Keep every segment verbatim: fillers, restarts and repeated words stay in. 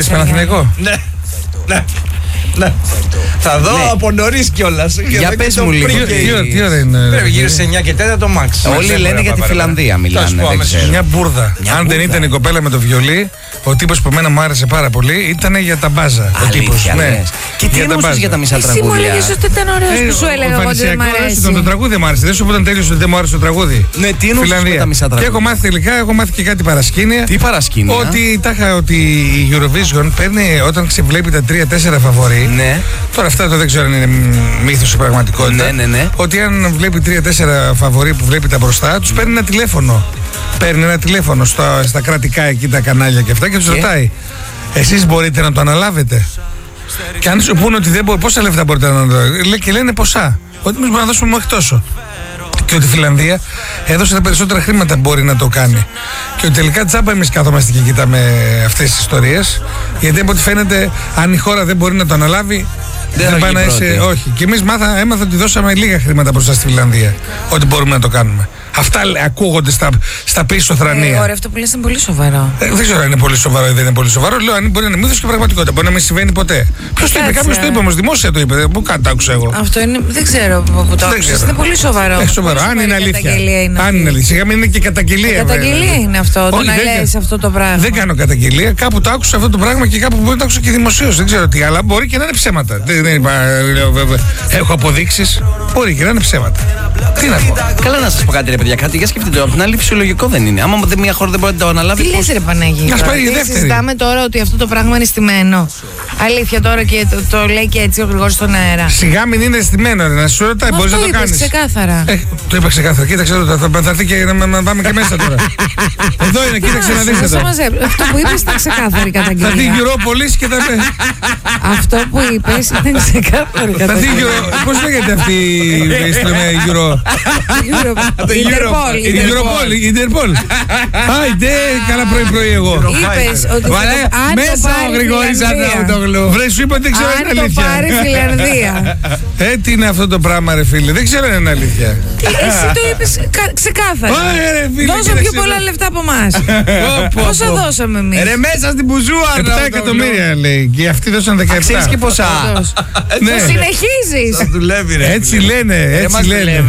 Παναθηναϊκό. Ναι. Ναι. Ναι. Θα δω ναι. από νωρίς κιόλας. Για πες μου λίγο. Τι ώρα είναι? Πρέπει γύρω σε εννιά και τέσσερα το μάξι. Όλοι λένε για τη Φιλανδία, μιλάνε. Μια μπουρδα. Αν δεν ήταν η κοπέλα με το βιολί, ο τύπος που εμένα μου άρεσε πάρα πολύ ήταν για τα μπάζα. Ο τύπος. Ναι. Και τι εννοούσες για τα μισά τραγούδια? Εσύ μου έλεγες ότι ήταν ωραίος που σου έλεγα εγώ ότι δεν μ' αρέσει. Το τραγούδι δεν μ' άρεσε. Δεν σου πω όταν τέλειωσε ότι δεν μου άρεσε το τραγούδι. Ναι, τι εννοούσες με τα μισά τραγούδια? Και έχω μάθει τελικά, έχω μάθει και κάτι παρασκήνια. Τι παρασκήνια? Ότι τάχα ότι η Eurovision παίρνει όταν ξεβλέπει τα τρία τέσσερα φαβορί. Ναι. Τώρα αυτά το δεν ξέρω αν είναι μύθος ή πραγματικότητα. Ναι, ναι, ναι. Ότι αν βλέπει τρία τέσσερα φαβορί που βλέπει τα μπροστά, τους παίρνει ένα τηλέφωνο. Παίρνει ένα τηλέφωνο στα, στα κρατικά εκεί τα κανάλια και αυτά και τους και... ρωτάει, εσείς μπορείτε να το αναλάβετε? Και αν σου πούνε ότι δεν μπορεί, πόσα λεφτά μπορείτε να αναλάβετε? Και λένε ποσά. Ότι εμείς μπορούμε να δώσουμε μέχρι τόσο. Και ότι η Φιλανδία έδωσε τα περισσότερα χρήματα μπορεί να το κάνει. Και ότι τελικά τζάμπα εμείς κάθομαστε και κοιτάμε αυτές τις ιστορίες. Γιατί από ό,τι φαίνεται, αν η χώρα δεν μπορεί να το αναλάβει, δεν, δεν πάει να είσαι. Όχι. Και εμείς μάθα, έμαθα ότι δώσαμε λίγα χρήματα μπροστά στη Φιλανδία. Ότι μπορούμε να το κάνουμε. Αυτά ακούγονται στα, στα πίσω θρανία. Ε, ωραία, αυτό που λες είναι πολύ σοβαρό. Ε, δεν ξέρω αν είναι πολύ σοβαρό ή δεν είναι πολύ σοβαρό. Λέω αν μπορεί να είναι μύθος και πραγματικότητα. Μπορεί να μην συμβαίνει ποτέ. Ποιος το είπε? Κάποιος το είπε όμως, δημόσια το είπε. Πού κάτι το άκουσα εγώ? Αυτό είναι, δεν ξέρω που το άκουσες. Είναι πολύ σοβαρό. Ε, σοβαρό. Αν είναι αλήθεια. Είναι αν είναι αλήθεια. Σιγά μην είναι και καταγγελία. Ε, καταγγελία είναι αυτό. Το να λες αυτό το πράγμα. Δεν κάνω καταγγελία. Κάπου το άκουσα αυτό το πράγμα και κάπου μπορεί να το άκουσα και δημοσίως. Δεν ξέρω τι. Αλλά μπορεί και να είναι ψέματα. Δεν είπα, έχω αποδείξεις. Μπορεί και να είναι ψέματα. Τι να πω. Καλά, να σας πω κάτι, ρε παιδιά, κάτι για σκεφτείτε. Από την άλλη, φυσιολογικό δεν είναι. Άμα μια χώρα δεν μπορεί να το αναλάβει. Τι λες, ρε Παναγί? Συζητάμε τώρα ότι αυτό το πράγμα είναι στημένο. Αλήθεια τώρα και το, το λέει και έτσι ο Γρηγόρης στον αέρα. Σιγά μην είναι στημένο, ρε, να σου ρωτάει, μπορεί να το κάνει. Ξεκάθαρα. Ε, το είπα ξεκάθαρα. Κοίταξε εδώ, θα, θα έρθει και να, να πάμε και μέσα τώρα. Εδώ είναι, κοίταξε να δεις εδώ. Αυτό που είπες ήταν ξεκάθαρη καταγγελία. Θα δει Europolis και θα πει. Αυτό που είπες ήταν ξεκάθαρη καταγγελία. Πώς λέγεται αυτή η Euro. Interpol. Interpol. Άιντε, καλά πρωί-πρωί εγώ. Είπες ότι μέσα ο Γρηγόρης Αρναούτογλου. Βρε, σου είπα ότι δεν ξέρω αν είναι αλήθεια. Αν το πάρει Φιλανδία. Ε, τι είναι αυτό το πράγμα, ρε φίλε? Δεν ξέρω αν είναι αλήθεια. Εσύ το είπες ξεκάθαρα. Δώσε πιο πολλά λεφτά από εμάς. Πόσα δώσαμε εμείς? Ρε, μέσα στην μπουζούα. επτά εκατομμύρια λέει. Και αυτοί δώσαν δεκαεπτά. Ξέρεις και ποσά. Το συνεχίζεις. Θα δουλεύει, ρε. Έτσι λένε, έτσι λένε.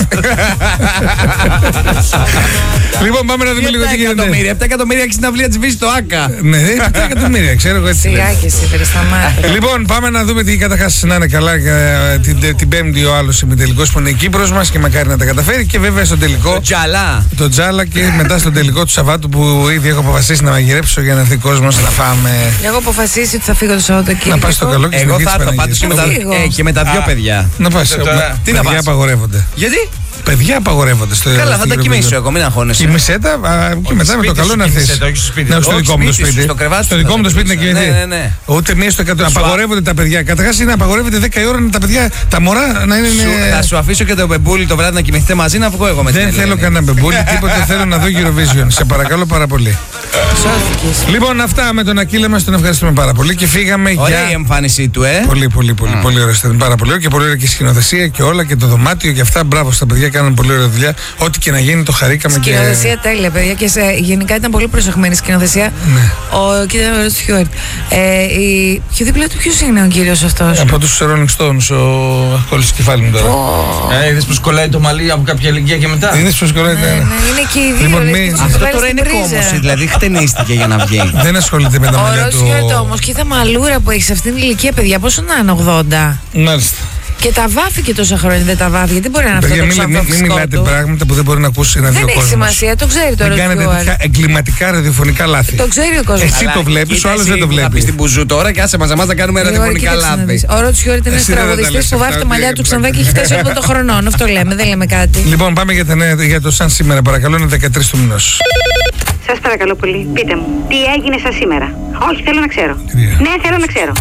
Λοιπόν, πάμε να δούμε λίγο τι γίνεται. επτά εκατομμύρια έχει στην αυλία της Βύσης στο ΆΚΑ. Ναι, επτά εκατομμύρια, ξέρω εγώ έτσι. Σιγά και εσύ, περισταμάτα. Λοιπόν, πάμε να δούμε τι καταρχάς να είναι καλά. Την, την Πέμπτη ο άλλος ημιτελικός που είναι η Κύπρος μας και μακάρι να τα καταφέρει. Και βέβαια στο τελικό. Το Τζαλά. Το Τζάλα και μετά στο τελικό του Σαββάτου που ήδη έχω αποφασίσει να μαγειρέψω για να έρθει κόσμος να φάμε. Εγώ αποφασίσει ότι θα φύγω το Σαββατοκύριακο. Να πας στο καλό και εγώ θα έρθω πάντως και με τα δυο παιδιά. Να πας. Τι να πας? Απαγορεύονται. Γιατί? Παιδιά απαγορεύονται στο Καλά, θα τα κοιμήσω εγώ, μην αγχώνεσαι. Κοιμήσέ τα και μετά με το καλό να έρθεις. Ναι, στο δικό μου το σπίτι. Στο δικό μου το σπίτι να κοιμηθεί. Ούτε μία στο εκατό. Απαγορεύονται τα παιδιά. Καταρχάς είναι απαγορεύεται δέκα η ώρα τα παιδιά, τα μωρά να είναι. Θα σου αφήσω και το μπεμπούλι το βράδυ να κοιμηθείτε μαζί να βγω εγώ με την Δεν θέλω κανένα μπεμπούλι, τίποτα. Θέλω να δω Eurovision. Σε παρακαλώ πάρα πολύ. Λοιπόν, αυτά με τον Ακύλα μας, τον ευχαριστούμε πάρα πολύ και φύγαμε για. Ωραία η εμφάνισή του, ε. Πολύ, πολύ, πολύ, πολύ ωραία. Ήταν πάρα πολύ ωραία και πολύ ωραία και η σκηνοθεσία και όλα και το δωμάτιο και αυτά. Μπράβο στα παιδιά, κάναν πολύ ωραία δουλειά. Ό,τι και να γίνει το χαρήκαμε. Σκηνοθεσία και... τέλεια, παιδιά. Και σε, γενικά ήταν πολύ προσεχμένη σκηνοθεσία. Ναι. Ο κύριο Στιούαρτ. Ε, η... Πιο δίπλα του ποιος είναι ο κύριος αυτός? Από τους Rolling Stones, ο κόλλησε κεφάλι μου τώρα. Oh. Ε, είδες πως κολλάει το μαλλί από κάποια ηλικία και μετά. Είδες πως κολλάει. Ναι, ναι, είναι και οι δύο. Λοιπόν, μη... Αυτό τώρα είναι κόμωση, δηλαδή χτενίστηκε για να βγει. Δεν ασχολείται με τα μαλλιά του. Ο Στιούαρτ όμως και τα μαλούρα που έχει σε αυτήν την ηλικία, παιδιά, πόσο να είναι ογδόντα. Μάλιστα. Και τα βάφει και τόσα χρόνια δεν τα βάφει. Γιατί μπορεί να είναι αυτό το ξανθό φυσικό? Μην μιλάτε πράγματα που δεν μπορεί να ακούσει ένα δύο κόσμο. Δεν έχει σημασία, το ξέρει τώρα. Δεν κάνετε τέτοια εγκληματικά ραδιοφωνικά λάθη. Το ξέρει ο κόσμος. Εσύ το βλέπεις, ο άλλος δεν το βλέπει. Θα πει στην μπουζού τώρα και άσε μας να κάνουμε ραδιοφωνικά λάθη. Ο Ρότ Στιούαρτ είναι ένα τραγουδιστής που βάφει τα μαλλιά του ξανθά και έχει φτάσει ογδόντα χρονών. Αυτό λέμε, δεν λέμε κάτι. Λοιπόν, πάμε για το σαν σήμερα, παρακαλώ, είναι δεκατρείς του μηνός. Σας παρακαλώ πολύ, πείτε μου, τι έγινε σαν σήμερα? Όχι, θέλω να ξέρω. Ναι, θέλω να ξέρω.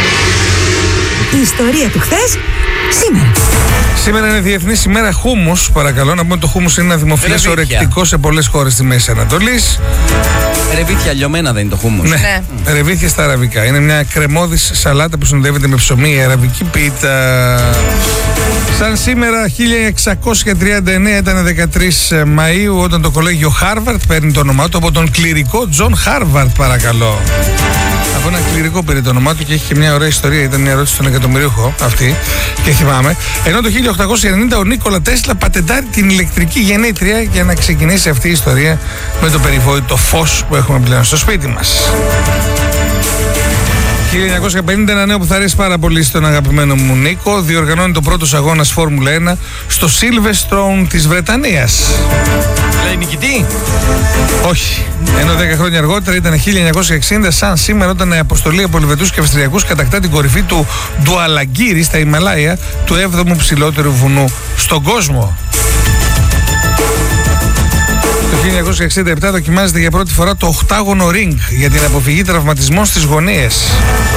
Η ιστορία του χθες, σήμερα. Σήμερα είναι Διεθνής ημέρα χούμους. Παρακαλώ να πούμε ότι το χούμους είναι ένα δημοφιλές ορεκτικό σε πολλές χώρες της Μέσης Ανατολής. Ρεβίθια λιωμένα δεν είναι το χούμους? Ναι, ναι. Ρεβίθια στα αραβικά. Είναι μια κρεμώδης σαλάτα που συνοδεύεται με ψωμί, η αραβική πίτα. Σαν σήμερα χίλια εξακόσια τριάντα εννέα ήταν δεκατρείς Μαΐου όταν το κολέγιο Χάρβαρτ παίρνει το όνομά του από τον κληρικό Τζον Χάρβαρτ, παρακαλώ. Από ένα κληρικό πήρε το όνομά του και έχει και μια ωραία ιστορία. Ήταν μια ερώτηση στον εκατομμυρίουχο αυτή και θυμάμαι. Ενώ το χίλια οκτακόσια ενενήντα ο Νίκολα Τέσλα πατεντάρει την ηλεκτρική γεννήτρια για να ξεκινήσει αυτή η ιστορία με το περιβόητο φως που έχουμε πλέον στο σπίτι μας. χίλια εννιακόσια πενήντα, ένα νέο που θα αρέσει πάρα πολύ στον αγαπημένο μου Νίκο, διοργανώνει το πρώτος αγώνας Φόρμουλα ένα στο Silverstone της Βρετανίας. Λέει νικητή. Όχι. Ενώ δέκα χρόνια αργότερα ήταν χίλια εννιακόσια εξήντα, σαν σήμερα, όταν η αποστολή από Ελβετούς και Αυστριακούς κατακτά την κορυφή του Ντουαλαγκύρι στα Ιμαλάια, του έβδομου ψηλότερου βουνού στον κόσμο. Το χίλια εννιακόσια εξήντα επτά δοκιμάζεται για πρώτη φορά το οκτάγωνο ring για την αποφυγή τραυματισμών στις γωνίες.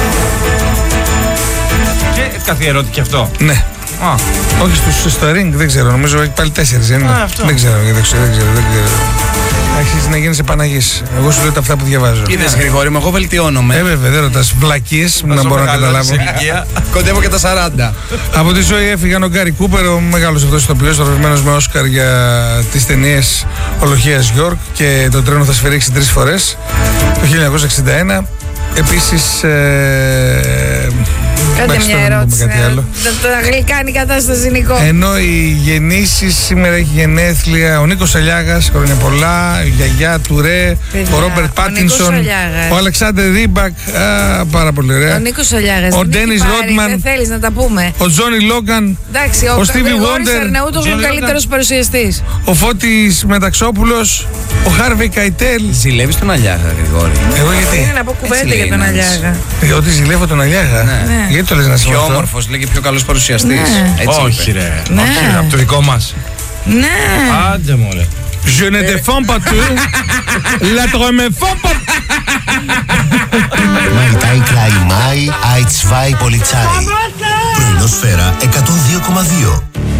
Και καθιερώθηκε αυτό. Ναι. Α. Όχι στους, στο ring, δεν ξέρω, νομίζω έχει πάλι τέσσερις. Δεν, Α, αυτό. δεν ξέρω, δεν ξέρω, δεν ξέρω. Δεν ξέρω. Αρχίζει να γίνεις επαναγής. Εγώ σου λέω τα αυτά που διαβάζω. Είδες, Γρηγόρη μου, εγώ βελτιώνομαι. Ε, βέβαια, δεν ρωτάς βλακίες να μπορώ να καταλάβω. Κοντεύω και τα σαράντα. Από τη ζωή έφυγαν ο Γκάρι Κούπερ, ο μεγάλος αυτός ηθοποιός, τραβηγμένος με Όσκαρ για τις ταινίες Ολογίας Γιόρκ και Το τρένο θα σφυρίξει τρεις φορές το χίλια εννιακόσια εξήντα ένα. Επίσης. Ε, Κάντε μια ερώτηση. Τα γλυκά είναι η κατάσταση, Νικό. Ενώ οι γεννήσεις σήμερα έχει γενέθλια ο Νίκος Αλιάγας, χρόνια πολλά, η γιαγιά του Ρε, ο Ρόμπερτ Πάτινσον, ο Αλεξάνδρ Ρίμπακ, α, πάρα πολύ ωραία. Ο Νίκος Αλιάγας. Ο Ντένις Ρότμαν. Δεν θέλεις να τα πούμε. Ο Τζόνι Λόγκαν. Εντάξει, ο, ο Στίβι Γουόντερ. Ο καλύτερος παρουσιαστής. Ο Φώτης Μεταξόπουλος. Ο Χάρβι Καϊτέλ. Ζηλεύεις τον Αλιάγα, Γρηγόρη? Εγώ γιατί? Είναι να πω κουβέντα για τον Αλιάγα. Ε, ότι ζηλεύω τον Αλιάγα. Ναι. Γιατί το λες να Πιο όμορφος, λέει, και πιο καλός παρουσιαστής. Ναι. Έτσι Όχι, είπε. ρε. Ναι. Όχι, ρε. Από το δικό μας. Ναι. Άντε μου, ρε. Je ne défends pas tout. La me font pas. Mai Tai Klai Mai, Eins zwei Polizei. Πρωινό Σφαίρα εκατόν δύο κόμμα δύο.